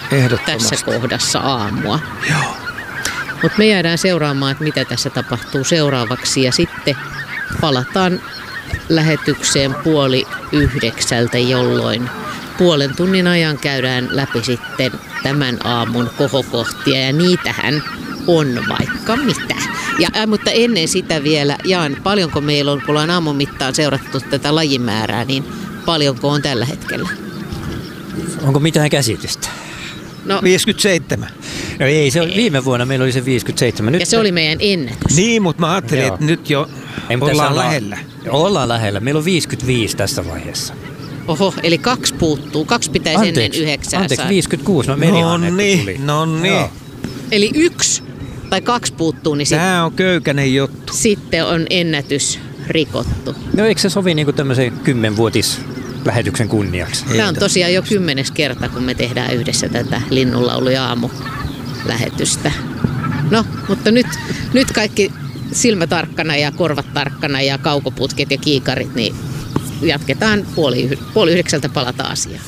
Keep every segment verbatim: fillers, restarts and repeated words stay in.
tässä kohdassa aamua. Joo. Mutta me jäädään seuraamaan, että mitä tässä tapahtuu seuraavaksi ja sitten palataan lähetykseen puoli yhdeksältä, jolloin puolen tunnin ajan käydään läpi sitten tämän aamun kohokohtia ja niitähän on vaikka mitä. Ja, äh, mutta ennen sitä vielä, Jaan, paljonko meillä on, kun ollaan aamun mittaan seurattu tätä lajimäärää, niin paljonko on tällä hetkellä? Onko mitään käsitystä? No, viisikymmentäseitsemän. No ei, se oli, viime vuonna meillä oli se viisikymmentäseitsemän. Nyt ja se oli meidän ennätys. Niin, mutta mä ajattelin, Joo. että nyt jo ei, ollaan lähellä. Ollaan lähellä. Meillä on viisikymmentäviisi tässä vaiheessa. Oho, eli kaksi puuttuu. Kaksi pitäisi anteeksi, ennen yhdeksää Anteeksi, saada. viisikymmentäkuusi. No meni no niin, no niin. Eli yksi tai kaksi puuttuu, niin sit, Tämä on köykäinen juttu. Sitten on ennätys rikottu. No eikö se sovi niin tämmöisen kymmenvuotis lähetyksen kunniaksi? Tämä on tosiaan jo kymmenes kerta, kun me tehdään yhdessä tätä Linnunlaulu- ja aamulähetystä. No, mutta nyt, nyt kaikki silmätarkkana ja korvat tarkkana ja kaukoputket ja kiikarit, niin jatketaan puoli, puoli yhdeksältä palata asiaan.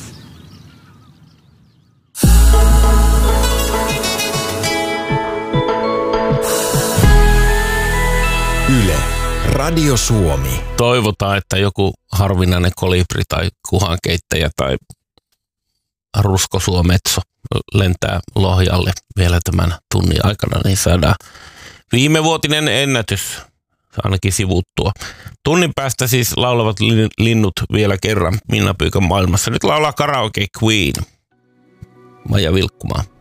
Yle, Radio Suomi. Toivotaan, että joku harvinainen kolibri tai kuhankeittäjä tai ruskosuometso lentää Lohjalle vielä tämän tunnin aikana, niin saadaan viimevuotinen ennätys ainakin sivuttua. Tunnin päästä siis laulavat linnut vielä kerran Minna Pyykan maailmassa. Nyt laulaa Karaoke Queen. Maija Vilkkumaa.